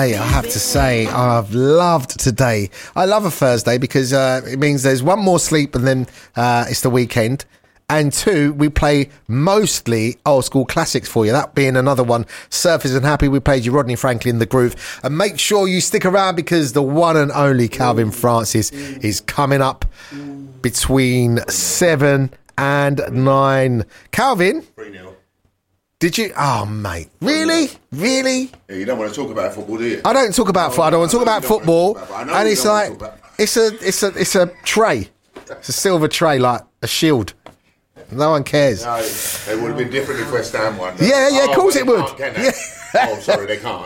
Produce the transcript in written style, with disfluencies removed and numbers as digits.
Hey, I have to say, I've loved today. I love a Thursday because it means there's one more sleep and then it's the weekend. And two, we play mostly old school classics for you. That being another one, Surfers and Happy. We played you Rodney Franklin, The Groove. And make sure you stick around because the one and only Calvin Francis is coming up between 7 and 9. Calvin? 3-0. Did you? Oh, mate. Really? Really? Yeah, you don't want to talk about football, do you? I don't talk about football. I don't want to talk about football. And it's like, it's a tray. It's a silver tray, like a shield. No one cares. No, it would have been different if West Ham won. Yeah, of course it would. Oh, sorry, they can't.